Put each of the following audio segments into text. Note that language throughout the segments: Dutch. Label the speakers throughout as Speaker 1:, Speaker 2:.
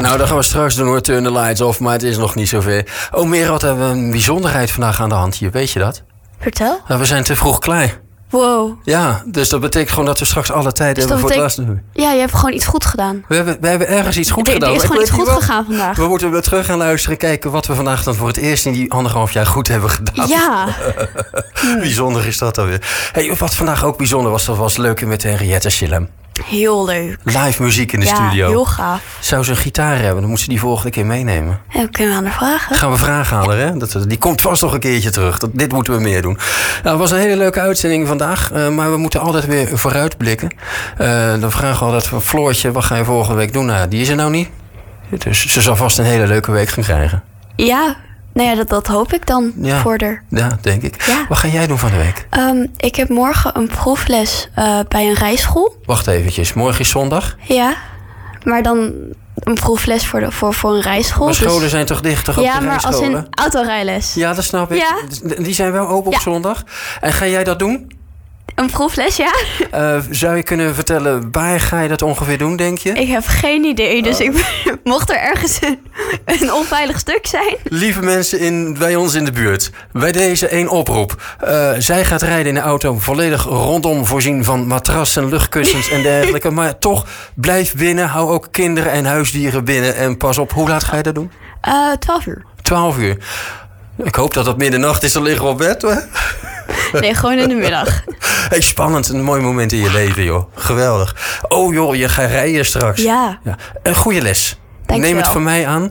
Speaker 1: Nou, dat gaan we straks doen hoor, turn the lights off, maar het is nog niet zover. Oh, Merel, we hebben een bijzonderheid vandaag aan de hand hier, weet je dat?
Speaker 2: Vertel.
Speaker 1: Nou, we zijn te vroeg klaar.
Speaker 2: Wow.
Speaker 1: Ja, dus dat betekent gewoon dat we straks alle tijd hebben voor het laatste.
Speaker 2: Ja, je hebt gewoon iets goed gedaan.
Speaker 1: We hebben ergens iets goed gedaan.
Speaker 2: Er is gewoon iets goed gegaan vandaag.
Speaker 1: We moeten weer terug gaan luisteren, kijken wat we vandaag dan voor het eerst in die 1,5 jaar goed hebben gedaan.
Speaker 2: Ja.
Speaker 1: Bijzonder is dat dan weer. Hey, wat vandaag ook bijzonder was, dat was leuk met Henriette Schillem.
Speaker 2: Heel leuk.
Speaker 1: Live muziek in de studio.
Speaker 2: Ja, heel gaaf.
Speaker 1: Zou ze een gitaar hebben, dan moet ze die volgende keer meenemen.
Speaker 2: Ja, kunnen we aan haar vragen.
Speaker 1: Gaan we vragen aan haar, hè? Die komt vast nog een keertje terug. Dit moeten we meer doen. Nou, het was een hele leuke uitzending vandaag. Maar we moeten altijd weer vooruitblikken. Dan vragen we altijd van Floortje, wat ga je volgende week doen? Nou, die is er nou niet. Dus ze zal vast een hele leuke week gaan krijgen.
Speaker 2: Ja, nou ja, dat hoop ik dan voor haar.
Speaker 1: Ja, denk ik.
Speaker 2: Ja.
Speaker 1: Wat ga jij doen van de week?
Speaker 2: Ik heb morgen een proefles bij een rijschool.
Speaker 1: Wacht eventjes, morgen is zondag?
Speaker 2: Ja, maar dan een proefles voor een rijschool.
Speaker 1: Maar scholen zijn toch dicht, toch?
Speaker 2: Ja, maar als in autorijles.
Speaker 1: Ja, dat snap ik.
Speaker 2: Ja.
Speaker 1: Die zijn wel open op zondag. En ga jij dat doen?
Speaker 2: Een proefles, ja.
Speaker 1: Zou je kunnen vertellen, waar ga je dat ongeveer doen, denk je?
Speaker 2: Ik heb geen idee, dus mocht er ergens een onveilig stuk zijn.
Speaker 1: Lieve mensen bij ons in de buurt, bij deze één oproep. Zij gaat rijden in de auto volledig rondom voorzien van matrassen, luchtkussens en dergelijke. Maar toch, blijf binnen, hou ook kinderen en huisdieren binnen. En pas op, hoe laat ga je dat doen?
Speaker 2: 12 uur.
Speaker 1: 12 uur. Ik hoop dat het middernacht is, dan liggen we op bed, hoor.
Speaker 2: Nee, gewoon in de middag.
Speaker 1: Hey, spannend, een mooi moment in je leven, joh. Geweldig. Oh joh, je gaat rijden straks.
Speaker 2: Ja.
Speaker 1: Een goede les. Neem het van mij aan.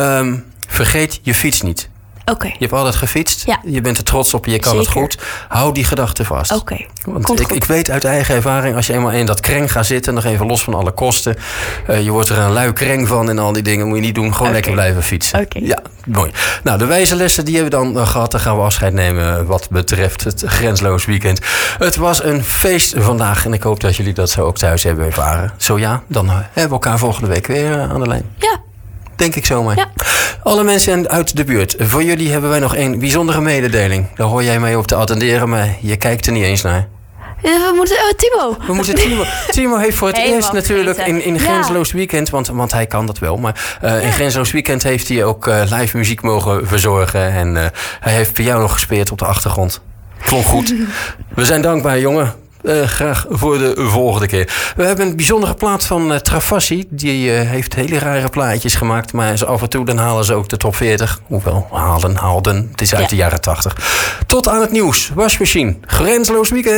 Speaker 1: Vergeet je fiets niet.
Speaker 2: Oké.
Speaker 1: Je hebt altijd gefietst.
Speaker 2: Ja.
Speaker 1: Je bent er trots op, je kan het goed. Hou die gedachte vast.
Speaker 2: Oké.
Speaker 1: Want ik weet uit eigen ervaring, als je eenmaal in dat kreng gaat zitten, nog even los van alle kosten. Je wordt er een lui kreng van en al die dingen moet je niet doen. Gewoon lekker blijven fietsen.
Speaker 2: Oké.
Speaker 1: Ja, mooi. Nou, de wijze lessen die hebben we dan gehad. Dan gaan we afscheid nemen wat betreft het Grensloos Weekend. Het was een feest vandaag en ik hoop dat jullie dat zo ook thuis hebben ervaren. Zo ja, dan hebben we elkaar volgende week weer aan de lijn.
Speaker 2: Ja.
Speaker 1: Denk ik zomaar.
Speaker 2: Ja.
Speaker 1: Alle mensen uit de buurt. Voor jullie hebben wij nog een bijzondere mededeling. Daar hoor jij mee op te attenderen, maar je kijkt er niet eens naar.
Speaker 2: We moeten Timo.
Speaker 1: Timo heeft voor het eerst natuurlijk in Grensloos
Speaker 2: Ja.
Speaker 1: Weekend, want hij kan dat wel, maar in Grensloos Weekend heeft hij ook live muziek mogen verzorgen. En hij heeft piano nog gespeeld op de achtergrond. Klonk goed. We zijn dankbaar, jongen. Graag voor de volgende keer. We hebben een bijzondere plaat van Travassi. Die heeft hele rare plaatjes gemaakt. Maar af en toe dan halen ze ook de top 40. Hoewel, haalden. Het is uit de jaren 80. Tot aan het nieuws. Wasmachine. Grensloos Weekend.